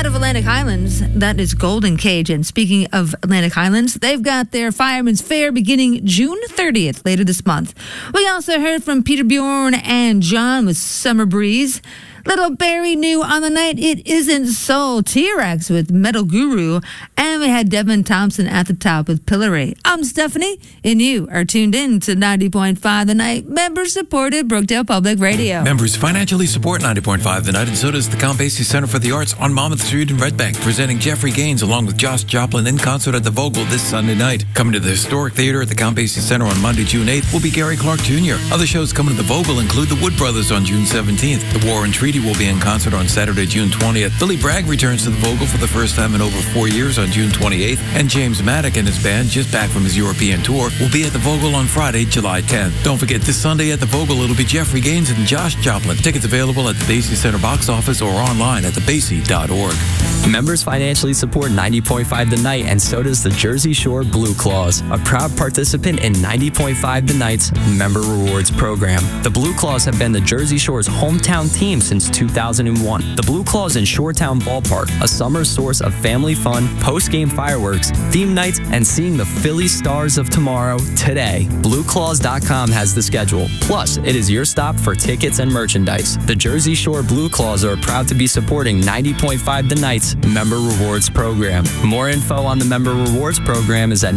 Out of Atlantic Highlands, that is Golden Cage. And speaking of Atlantic Highlands, they've got their Fireman's Fair beginning June 30th, later this month. We also heard from Peter Bjorn and John with Summer Breeze. Little Barry new on the night, It Isn't So. T-Rex with Metal Guru. And we had Devin Thompson at the top with Pillory. I'm Stephanie, and you are tuned in to 90.5 The Night, member-supported Brookdale Public Radio. Members financially support 90.5 The Night, and so does the Count Basie Center for the Arts on Monmouth Street in Red Bank, presenting Jeffrey Gaines along with Josh Joplin in concert at the Vogel this Sunday night. Coming to the Historic Theater at the Count Basie Center on Monday, June 8th, will be Gary Clark Jr. Other shows coming to the Vogel include the Wood Brothers on June 17th. The War and Treaty will be in concert on Saturday, June 20th. Billy Bragg returns to the Vogel for the first time in over 4 years on June 28th, and James Maddock and his band, just back from his European tour, will be at the Vogel on Friday, July 10th. Don't forget, this Sunday at the Vogel, it'll be Jeffrey Gaines and Josh Joplin. Tickets available at the Basie Center box office or online at thebasie.org. Members financially support 90.5 The Night, and so does the Jersey Shore Blue Claws, a proud participant in 90.5 The Night's Member Rewards program. The Blue Claws have been the Jersey Shore's hometown team since 2001. The Blue Claws in Shoretown Ballpark, a summer source of family fun, post-game fireworks, theme nights, and seeing the Philly Stars of tomorrow today. BlueClaws.com has the schedule. Plus, it is your stop for tickets and merchandise. The Jersey Shore Blue Claws are proud to be supporting 90.5 The Night's Member Rewards program. More info on the Member Rewards program is at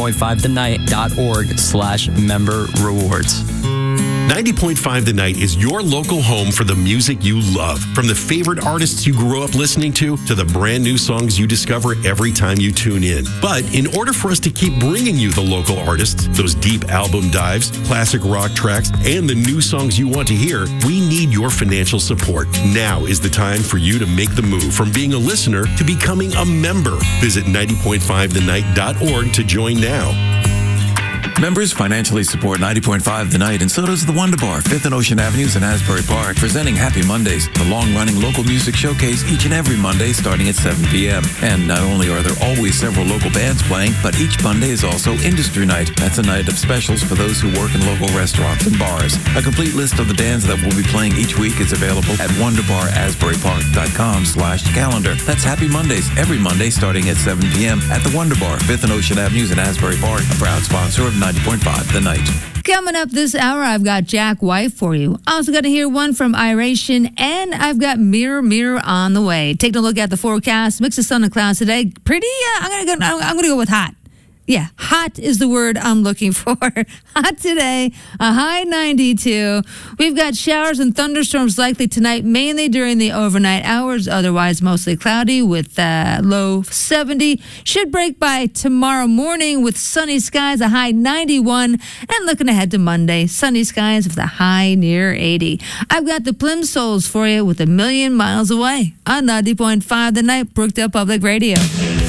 90.5thenight.org/member rewards. 90.5 The Night is your local home for the music you love. From the favorite artists you grew up listening to the brand new songs you discover every time you tune in. But in order for us to keep bringing you the local artists, those deep album dives, classic rock tracks, and the new songs you want to hear, we need your financial support. Now is the time for you to make the move from being a listener to becoming a member. Visit 90.5thenight.org to join now. Members financially support 90.5 The Night, and so does the Wonder Bar, 5th and Ocean Avenues in Asbury Park, presenting Happy Mondays, the long-running local music showcase each and every Monday starting at 7 p.m. And not only are there always several local bands playing, but each Monday is also Industry Night. That's a night of specials for those who work in local restaurants and bars. A complete list of the bands that will be playing each week is available at wonderbarasburypark.com/calendar. That's Happy Mondays, every Monday starting at 7 p.m. at the Wonder Bar, 5th and Ocean Avenues in Asbury Park, a proud sponsor of 90.5 The Night. Coming up this hour, I've got Jack White for you. Also got to hear one from Iration, and I've got Mirror, Mirror on the way. Taking a look at the forecast, mix of sun and clouds today. Pretty, I'm gonna go with hot. Yeah, hot is the word I'm looking for. Hot today, a high 92. We've got showers and thunderstorms likely tonight, mainly during the overnight hours. Otherwise, mostly cloudy with low 70. Should break by tomorrow morning with sunny skies, a high 91. And looking ahead to Monday, sunny skies with a high near 80. I've got the Plimsolls for you with A Million Miles Away on 90.5 The Night, Brookdale Public Radio.